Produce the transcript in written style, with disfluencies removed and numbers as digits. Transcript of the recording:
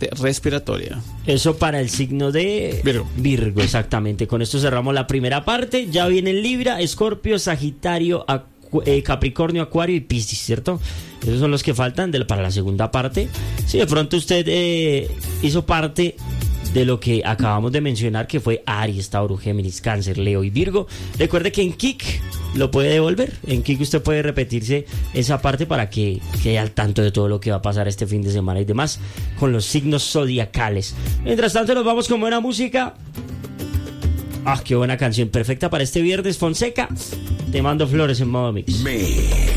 parte respiratoria. Eso para el signo de Virgo, exactamente. Con esto cerramos la primera parte. Ya vienen Libra, Escorpio, Sagitario, Capricornio, Acuario y Piscis, ¿cierto? Esos son los que faltan para la segunda parte. Si de pronto usted hizo parte de lo que acabamos de mencionar, que fue Aries, Tauro, Géminis, Cáncer, Leo y Virgo, recuerde que en Kik lo puede devolver. En Kik usted puede repetirse esa parte para que quede al tanto de todo lo que va a pasar este fin de semana y demás con los signos zodiacales. Mientras tanto nos vamos con buena música. ¡Ah, qué buena canción! Perfecta para este viernes. Fonseca, Te Mando Flores en modo mix.